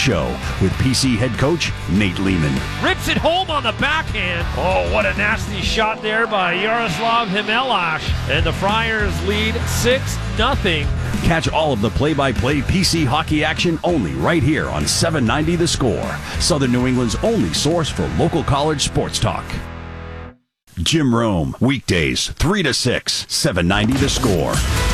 Show with PC head coach Nate Lehman. Rips it home on the backhand. Oh, what a nasty shot there by Yaroslav Himelash. And the Friars lead 6-0. Catch all of the play-by-play PC hockey action only right here on 790 The Score, Southern New England's only source for local college sports talk. Jim Rome, weekdays 3 to 6, 790 The Score.